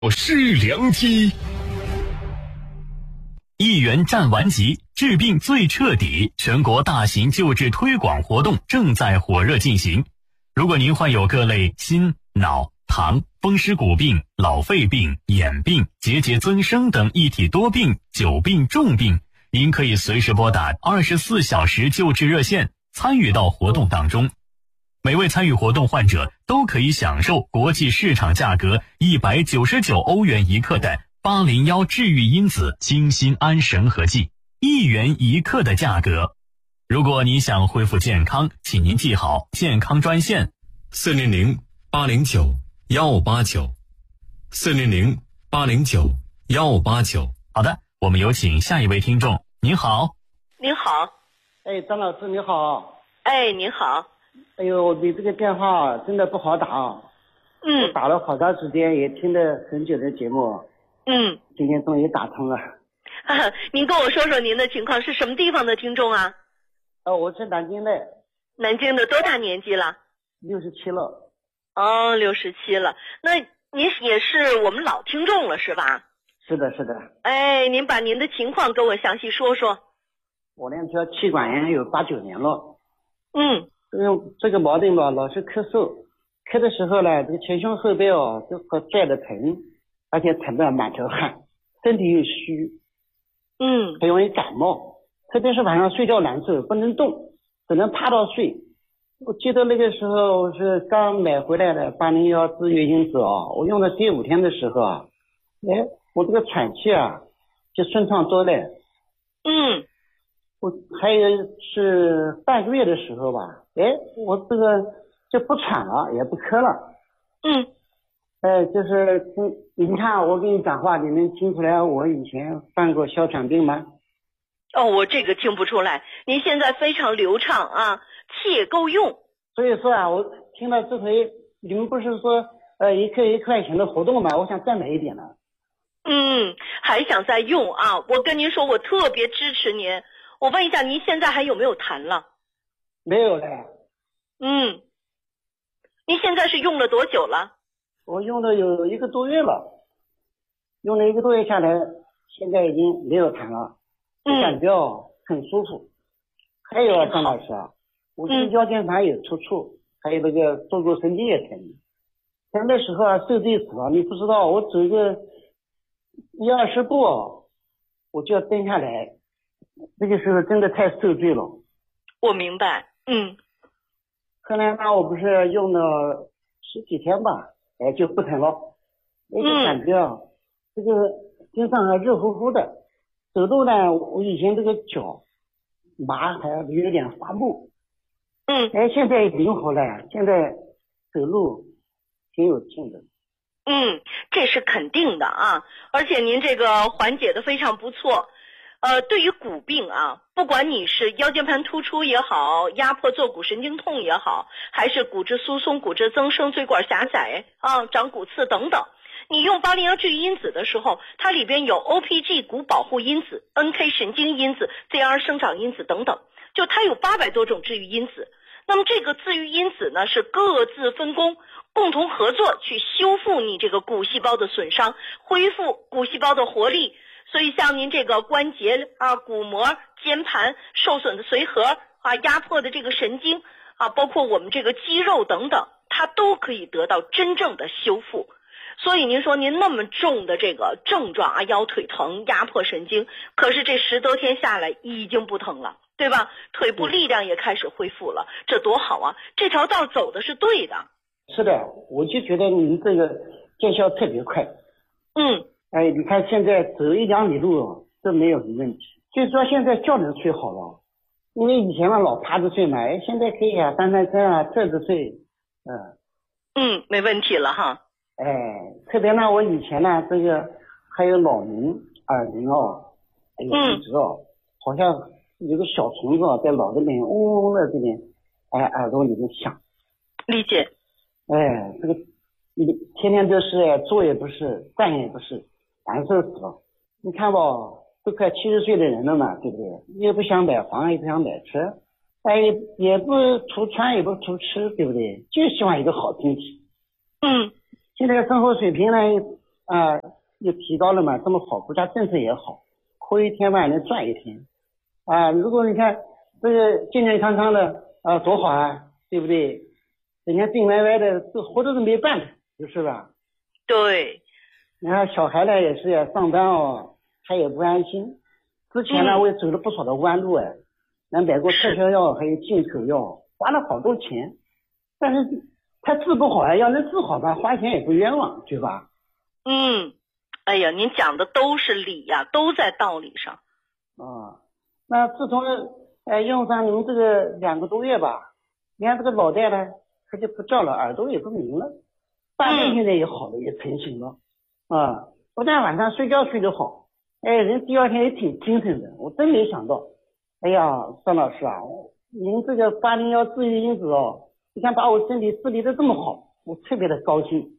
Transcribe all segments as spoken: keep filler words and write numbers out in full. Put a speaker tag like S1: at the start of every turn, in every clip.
S1: 是良机。一元战完疾，治病最彻底，全国大型救治推广活动正在火热进行。如果您患有各类心、脑、糖、风湿骨病、老肺病、眼病、结节增生等一体多病、久病重病，您可以随时拨打二十四小时救治热线，参与到活动当中。每位参与活动患者都可以享受国际市场价格一百九十九欧元一克的八零一治愈因子清心安神和剂，一元一克的价格。如果你想恢复健康，请您记好健康专线
S2: 四零零八零九幺八九，四零零八零九幺八九。
S1: 好的，我们有请下一位听众。您好。
S3: 您好。
S4: 哎，张老师你好。
S3: 哎，您好。
S4: 哎呦，你这个电话真的不好打。
S3: 嗯。
S4: 我打了好长时间，也听了很久的节目。
S3: 嗯。
S4: 今天终于打通了。
S3: 啊，您跟我说说您的情况，是什么地方的听众啊？
S4: 哦，我是南京的。
S3: 南京的，多大年纪了？
S4: 六十七了。
S3: 哦，六十七了。那您也是我们老听众了是吧？
S4: 是的，是的。
S3: 哎，您把您的情况跟我详细说说。
S4: 我呢，这气管炎有八九年了。
S3: 嗯。
S4: 这个这个毛病吧，老是咳嗽，咳的时候呢，这个前胸后背哦都和拽的疼，而且疼得满头汗，身体又虚。
S3: 嗯。
S4: 很容易感冒，特别是晚上睡觉难受，不能动，只能趴到睡。我记得那个时候是刚买回来的八零幺治愈因子啊，我用了第五天的时候啊，哎，我这个喘气啊就顺畅多了。
S3: 嗯。
S4: 我还有是半个月的时候吧，哎，我这个就不喘了，也不咳了。
S3: 嗯。
S4: 哎，就是你看我跟你讲话，你能听出来我以前犯过哮喘病吗？
S3: 哦，我这个听不出来，您现在非常流畅啊，气也够用。
S4: 所以说啊，我听了这回你们不是说呃一克一块钱的活动吗？我想再买一点呢。
S3: 嗯，还想再用啊？我跟您说，我特别支持您。我问一下，您现在还有没有痰了？
S4: 没有嘞。
S3: 嗯，您现在是用了多久了？
S4: 我用了有一个多月了，用了一个多月下来，现在已经没有痰了，我感觉哦、嗯、很舒服。还有啊，张老师啊，我这个腰间盘有突出，嗯、还有那个坐骨神经也疼。但那时候啊，受罪死了，你不知道，我走个一二十步，我就要蹲下来。那个时候真的太受罪了。
S3: 我明白。嗯。
S4: 后来呢，我不是用了十几天吧，哎，就不疼了。那个感觉啊，嗯、这个身上还热乎乎的。走路呢，我以前这个脚麻还有点发木。
S3: 嗯。
S4: 哎，现在灵活了，现在走路挺有劲的。
S3: 嗯，这是肯定的啊，而且您这个缓解的非常不错。呃，对于骨病啊，不管你是腰间盘突出也好，压迫坐骨神经痛也好，还是骨质疏松、骨质增生、椎管狭窄啊、长骨刺等等，你用八零幺治愈因子的时候，它里边有 O P G 骨保护因子、N K 神经因子、Z R 生长因子等等，就它有八百多种治愈因子。那么这个治愈因子呢，是各自分工，共同合作去修复你这个骨细胞的损伤，恢复骨细胞的活力。所以像您这个关节啊、骨膜、肩盘受损的髓核啊、压迫的这个神经啊，包括我们这个肌肉等等，它都可以得到真正的修复。所以您说您那么重的这个症状啊，腰腿疼、压迫神经，可是这十多天下来已经不疼了，对吧？腿部力量也开始恢复了，这多好啊！这条道走的是对的。
S4: 是的，我就觉得你这个见效特别快。
S3: 嗯。
S4: 哎，你看现在走一两里路都没有什么问题，就是说现在觉能睡好了，因为以前嘛老趴着睡嘛，哎，现在可以啊，翻翻身啊，侧着睡，
S3: 嗯，嗯，没问题了哈。
S4: 哎，特别呢，我以前呢，这个还有老人耳鸣哦，还有一直哦，嗯、好像有个小虫子在脑子里面嗡嗡的这边，哎，耳朵里面响。
S3: 理解。
S4: 哎，这个你天天都是坐也不是，站也不是。难受死了，你看吧，都快七十岁的人了嘛，对不对？又不想买房，也不想买车，哎，也不图穿，也不图吃，对不对？就希望一个好身体。
S3: 嗯。
S4: 现在生活水平呢， 啊、呃、又提高了嘛，这么好，国家政策也好，亏一天嘛能赚一天啊、呃。如果你看这个健健康康的啊、呃、多好啊，对不对？人家病歪歪的，这活着都没办法，就是吧？
S3: 对。
S4: 你看小孩呢也是呀，上班哦，他也不安心。之前呢，我也走了不少的弯路哎，能买过特效药，还有进口药，花了好多钱。但是他治不好呀，要能治好吧，花钱也不冤枉，对吧？
S3: 嗯，哎呀，您讲的都是理呀，都在道理上。
S4: 啊，那自从呃用上你们这个两个多月吧，你看这个脑袋呢，它就不叫了，耳朵也不鸣了，大便现在也好了，也成型了。啊，不但晚上睡觉睡得好，哎，人第二天也挺精神的。我真没想到，哎呀，张老师啊，您这个八零幺治愈因子哦，你看把我身体治理的这么好，我特别的高兴。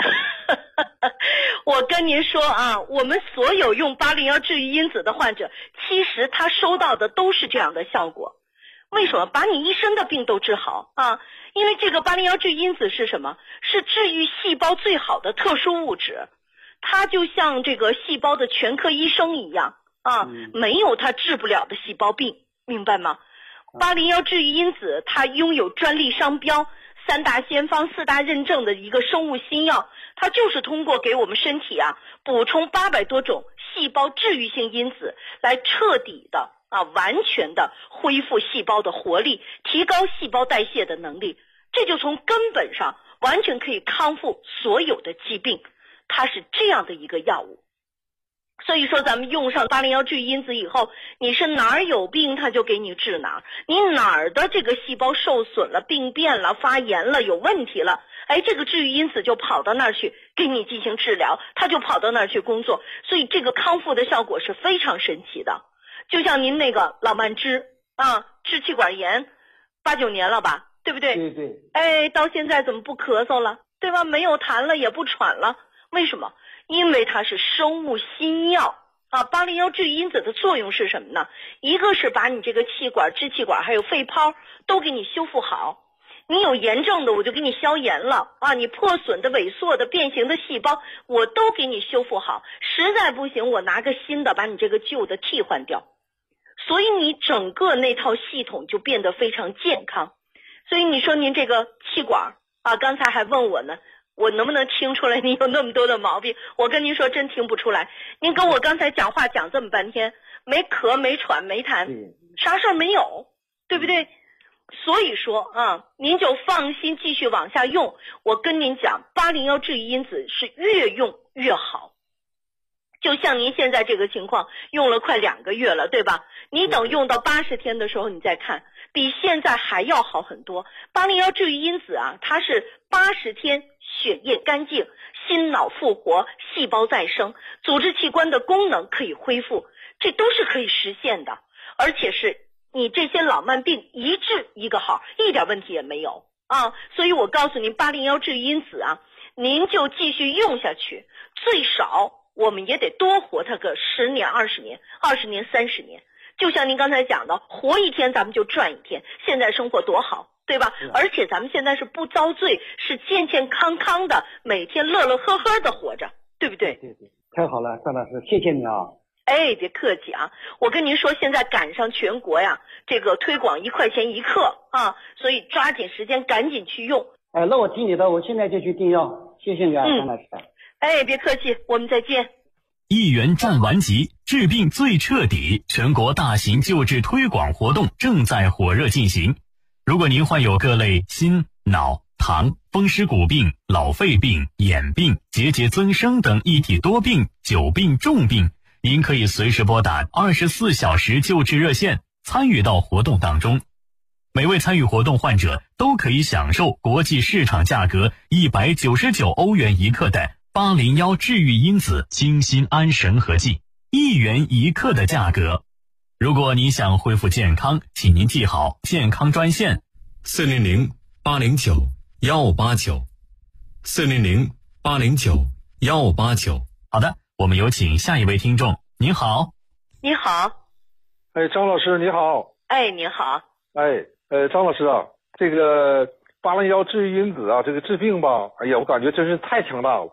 S3: 我跟您说啊，我们所有用八零幺治愈因子的患者，其实他收到的都是这样的效果。为什么？把你一身的病都治好啊！因为这个八零幺治愈因子是什么？是治愈细胞最好的特殊物质。它就像这个细胞的全科医生一样啊，没有它治不了的细胞病，明白吗？八零幺治愈因子它拥有专利商标、三大先方、四大认证的一个生物新药，它就是通过给我们身体啊补充八百多种细胞治愈性因子，来彻底的啊完全的恢复细胞的活力，提高细胞代谢的能力，这就从根本上完全可以康复所有的疾病。它是这样的一个药物，所以说咱们用上八零幺治愈因子以后，你是哪儿有病它就给你治哪儿，你哪儿的这个细胞受损了、病变了、发炎了、有问题了，哎，这个治愈因子就跑到那儿去给你进行治疗，它就跑到那儿去工作，所以这个康复的效果是非常神奇的。就像您那个老慢支啊，支气管炎八九年了吧，对不对？
S4: 对对。
S3: 哎，到现在怎么不咳嗽了，对吧？没有痰了，也不喘了。为什么？因为它是生物新药啊。八零幺治愈因子的作用是什么呢？一个是把你这个气管、支气管还有肺泡都给你修复好，你有炎症的我就给你消炎了啊，你破损的、萎缩的、变形的细胞我都给你修复好，实在不行我拿个新的把你这个旧的替换掉，所以你整个那套系统就变得非常健康。所以你说您这个气管啊，刚才还问我呢，我能不能听出来你有那么多的毛病？我跟您说真听不出来，您跟我刚才讲话讲这么半天，没咳没喘没痰，啥事儿没有，对不对？所以说啊，您就放心继续往下用。我跟您讲，八零幺治愈因子是越用越好。就像您现在这个情况，用了快两个月了，对吧？你等用到八十天的时候，你再看，比现在还要好很多。八零幺治愈因子啊，它是八十天血液干净，心脑复活，细胞再生，组织器官的功能可以恢复，这都是可以实现的，而且是你这些老慢病一治一个好，一点问题也没有啊。所以我告诉您，八零幺治愈因子啊，您就继续用下去，最少我们也得多活它个十年、二十年、二十年、三十年。就像您刚才讲的，活一天咱们就赚一天，现在生活多好，对吧？而且咱们现在是不遭罪，是健健康康的，每天乐乐呵呵的活着，对不对？
S4: 对对，太好了，张老师，谢谢你啊。
S3: 哎，别客气啊！我跟您说，现在赶上全国呀，这个推广一块钱一克啊，所以抓紧时间，赶紧去用。
S4: 哎，那我听你的，我现在就去订药。谢谢你啊，张老师。
S3: 哎，别客气，我们再见。
S1: 一元战完疾，治病最彻底，全国大型救治推广活动正在火热进行。如果您患有各类心、脑、糖、风湿骨病、老肺病、眼病、结节增生等一体多病、久病重病，您可以随时拨打二十四小时救治热线，参与到活动当中。每位参与活动患者都可以享受国际市场价格一百九十九欧元一克的八零幺治愈因子清心安神合剂，一元一克的价格。如果你想恢复健康，请您记好健康专线
S2: 四零零八零九幺五八九，四零零八零九幺五八九。
S1: 好的，我们有请下一位听众。您好。
S3: 你好。
S5: 哎，张老师你好。
S3: 哎，您好。
S5: 哎，呃，张老师啊，这个八零幺治愈因子啊，这个治病吧，哎呀，我感觉真是太强大了。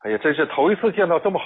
S5: 哎呀，真是头一次见到这么